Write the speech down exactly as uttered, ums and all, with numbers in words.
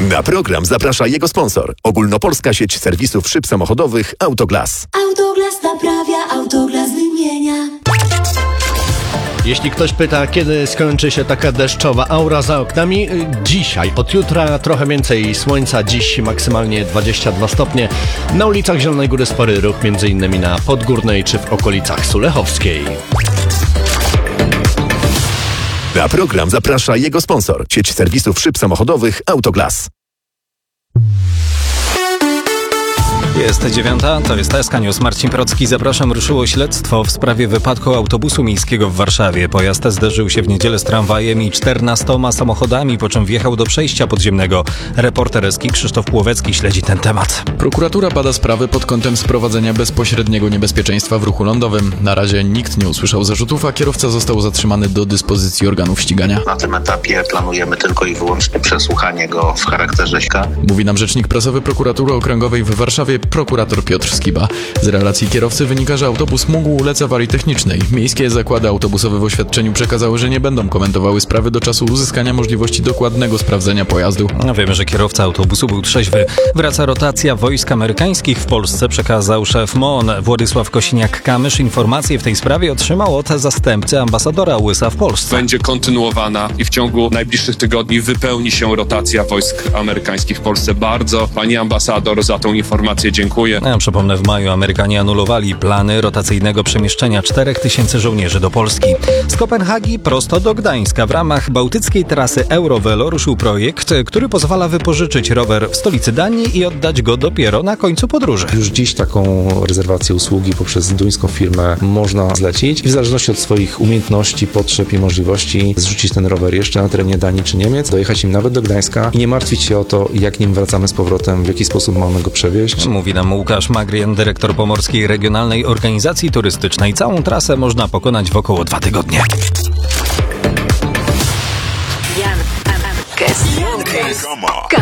Na program zaprasza jego sponsor. Ogólnopolska sieć serwisów szyb samochodowych Autoglas. Autoglas naprawia, Autoglas wymienia. Jeśli ktoś pyta, kiedy skończy się taka deszczowa aura za oknami, dzisiaj, od jutra trochę więcej słońca, dziś maksymalnie dwadzieścia dwa stopnie. Na ulicach Zielonej Góry spory ruch, między innymi na Podgórnej czy w okolicach Sulechowskiej. Na program zaprasza jego sponsor. Sieć serwisów szyb samochodowych Autoglas. Jest dziewiąta, to jest S K News. Marcin Procki, zapraszam. Ruszyło śledztwo w sprawie wypadku autobusu miejskiego w Warszawie. Pojazd zderzył się w niedzielę z tramwajem i czternastoma samochodami, po czym wjechał do przejścia podziemnego. Reporter S K I Krzysztof Płowecki śledzi ten temat. Prokuratura bada sprawy pod kątem sprowadzenia bezpośredniego niebezpieczeństwa w ruchu lądowym. Na razie nikt nie usłyszał zarzutów, a kierowca został zatrzymany do dyspozycji organów ścigania. Na tym etapie planujemy tylko i wyłącznie przesłuchanie go w charakterze S K A. Mówi nam rzecznik prasowy Prokuratury Okręgowej w Warszawie, prokurator Piotr Skiba. Z relacji kierowcy wynika, że autobus mógł ulec awarii technicznej. Miejskie zakłady autobusowe w oświadczeniu przekazały, że nie będą komentowały sprawy do czasu uzyskania możliwości dokładnego sprawdzenia pojazdu. No wiemy, że kierowca autobusu był trzeźwy. Wraca rotacja wojsk amerykańskich w Polsce, przekazał szef M O N. Władysław Kosiniak-Kamysz informacje w tej sprawie otrzymał od zastępcy ambasadora U S A w Polsce. Będzie kontynuowana i w ciągu najbliższych tygodni wypełni się rotacja wojsk amerykańskich w Polsce. Bardzo pani ambasador za tą informację dziękuję. Ja przypomnę, w maju Amerykanie anulowali plany rotacyjnego przemieszczenia czterech tysięcy żołnierzy do Polski. Z Kopenhagi prosto do Gdańska. W ramach bałtyckiej trasy Eurovelo ruszył projekt, który pozwala wypożyczyć rower w stolicy Danii i oddać go dopiero na końcu podróży. Już dziś taką rezerwację usługi poprzez duńską firmę można zlecić i w zależności od swoich umiejętności, potrzeb i możliwości zrzucić ten rower jeszcze na terenie Danii czy Niemiec, dojechać im nawet do Gdańska i nie martwić się o to, jak nim wracamy z powrotem, w jaki sposób mamy go przewieźć. Mówi nam Łukasz Magrian, dyrektor Pomorskiej Regionalnej Organizacji Turystycznej. Całą trasę można pokonać w około dwa tygodnie. Jan, Jan,